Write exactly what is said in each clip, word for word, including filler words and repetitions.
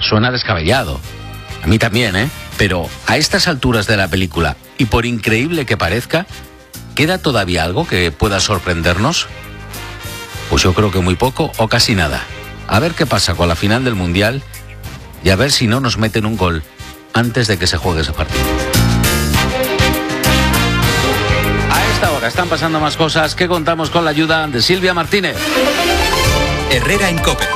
suena descabellado. A mí también, ¿eh? Pero a estas alturas de la película, y por increíble que parezca, ¿queda todavía algo que pueda sorprendernos? Pues yo creo que muy poco o casi nada. A ver qué pasa con la final del Mundial y a ver si no nos meten un gol antes de que se juegue ese partido. A esta hora están pasando más cosas que contamos con la ayuda de Silvia Martínez. Herrera en COPE.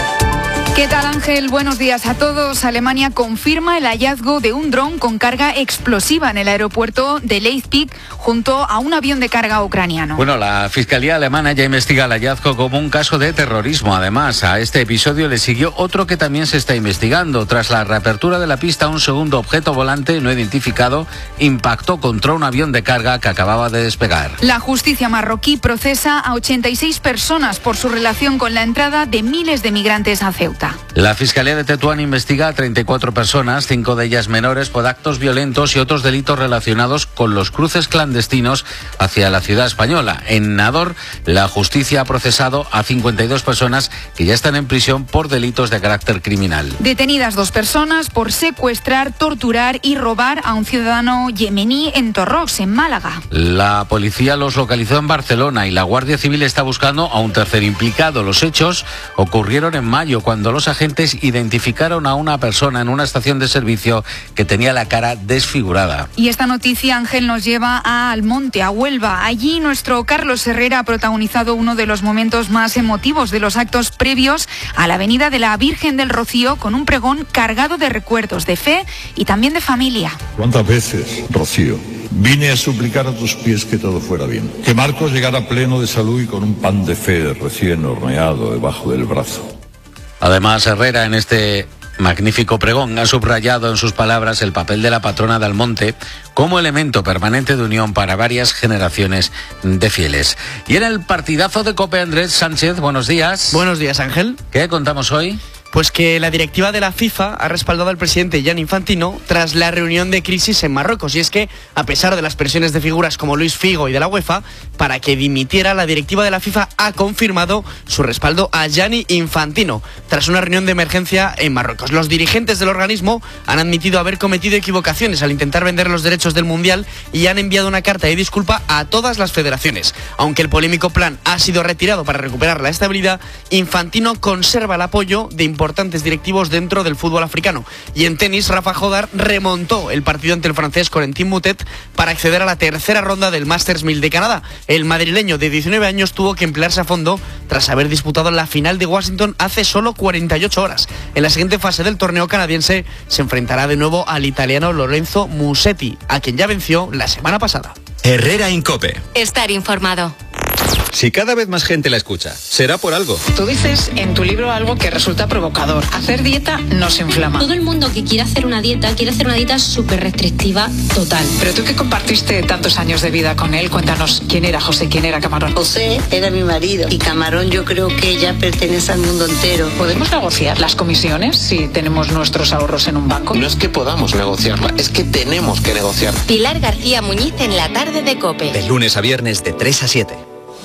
¿Qué tal, Ángel? Buenos días a todos. Alemania confirma el hallazgo de un dron con carga explosiva en el aeropuerto de Leipzig junto a un avión de carga ucraniano. Bueno, la Fiscalía alemana ya investiga el hallazgo como un caso de terrorismo. Además, a este episodio le siguió otro que también se está investigando. Tras la reapertura de la pista, un segundo objeto volante no identificado impactó contra un avión de carga que acababa de despegar. La justicia marroquí procesa a ochenta y seis personas por su relación con la entrada de miles de migrantes a Ceuta. La Fiscalía de Tetuán investiga a treinta y cuatro personas, cinco de ellas menores, por actos violentos y otros delitos relacionados con los cruces clandestinos hacia la ciudad española. En Nador, la justicia ha procesado a cincuenta y dos personas que ya están en prisión por delitos de carácter criminal. Detenidas dos personas por secuestrar, torturar y robar a un ciudadano yemení en Torrox, en Málaga. La policía los localizó en Barcelona y la Guardia Civil está buscando a un tercer implicado. Los hechos ocurrieron en mayo, cuando los agentes identificaron a una persona en una estación de servicio que tenía la cara desfigurada. Y esta noticia, Ángel, nos lleva a Almonte, a Huelva. Allí nuestro Carlos Herrera ha protagonizado uno de los momentos más emotivos de los actos previos a la Avenida de la Virgen del Rocío, con un pregón cargado de recuerdos de fe y también de familia. ¿Cuántas veces, Rocío, vine a suplicar a tus pies que todo fuera bien? Que Marcos llegara pleno de salud y con un pan de fe recién horneado debajo del brazo. Además, Herrera, en este magnífico pregón, ha subrayado en sus palabras el papel de la patrona de Almonte como elemento permanente de unión para varias generaciones de fieles. Y en el partidazo de COPE, Andrés Sánchez, buenos días. Buenos días, Ángel. ¿Qué contamos hoy? Pues que la directiva de la FIFA ha respaldado al presidente Gianni Infantino tras la reunión de crisis en Marruecos. Y es que, a pesar de las presiones de figuras como Luis Figo y de la UEFA para que dimitiera, la directiva de la FIFA ha confirmado su respaldo a Gianni Infantino tras una reunión de emergencia en Marruecos. Los dirigentes del organismo han admitido haber cometido equivocaciones al intentar vender los derechos del Mundial y han enviado una carta de disculpa a todas las federaciones. Aunque el polémico plan ha sido retirado para recuperar la estabilidad, Infantino conserva el apoyo de importantes directivos dentro del fútbol africano. Y en tenis, Rafa Jodar remontó el partido ante el francés Corentin Moutet para acceder a la tercera ronda del Masters mil de Canadá. El madrileño de diecinueve años tuvo que emplearse a fondo tras haber disputado la final de Washington hace solo cuarenta y ocho horas. En la siguiente fase del torneo canadiense se enfrentará de nuevo al italiano Lorenzo Musetti, a quien ya venció la semana pasada. Herrera en COPE. Estar informado. Si cada vez más gente la escucha, será por algo. Tú dices en tu libro algo que resulta provocador. Hacer dieta nos inflama. Todo el mundo que quiere hacer una dieta, quiere hacer una dieta súper restrictiva total. Pero tú que compartiste tantos años de vida con él, cuéntanos quién era José, quién era Camarón. José era mi marido y Camarón yo creo que ya pertenece al mundo entero. ¿Podemos negociar las comisiones si tenemos nuestros ahorros en un banco? No es que podamos negociarla, es que tenemos que negociar. Pilar García Muñiz en la tarde de COPE. De lunes a viernes de tres a siete.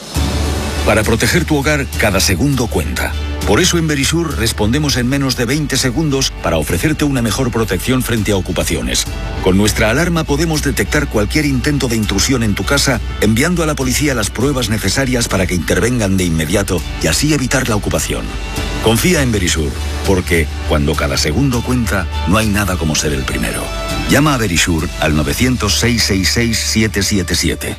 Para proteger tu hogar, cada segundo cuenta. Por eso en Verisur respondemos en menos de veinte segundos para ofrecerte una mejor protección frente a ocupaciones. Con nuestra alarma podemos detectar cualquier intento de intrusión en tu casa, enviando a la policía las pruebas necesarias para que intervengan de inmediato y así evitar la ocupación. Confía en Verisur, porque cuando cada segundo cuenta, no hay nada como ser el primero. Llama a Verisur al novecientos, seiscientos sesenta y seis, setecientos setenta y siete.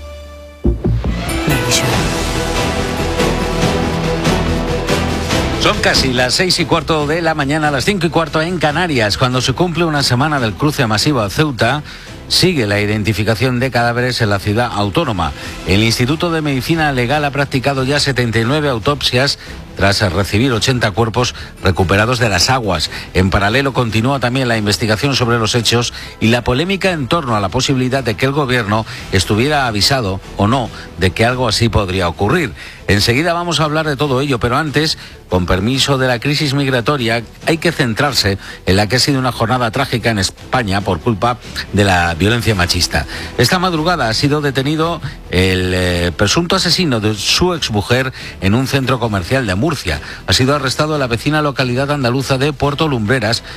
Son casi las seis y cuarto de la mañana, las cinco y cuarto en Canarias. Cuando se cumple una semana del cruce masivo a Ceuta, sigue la identificación de cadáveres en la ciudad autónoma. El Instituto de Medicina Legal ha practicado ya setenta y nueve autopsias tras recibir ochenta cuerpos recuperados de las aguas. En paralelo continúa también la investigación sobre los hechos y la polémica en torno a la posibilidad de que el gobierno estuviera avisado o no de que algo así podría ocurrir. Enseguida vamos a hablar de todo ello, pero antes, con permiso de la crisis migratoria, hay que centrarse en la que ha sido una jornada trágica en España por culpa de la violencia machista. Esta madrugada ha sido detenido el eh, presunto asesino de su exmujer en un centro comercial de Murcia. Ha sido arrestado en la vecina localidad andaluza de Puerto Lumbreras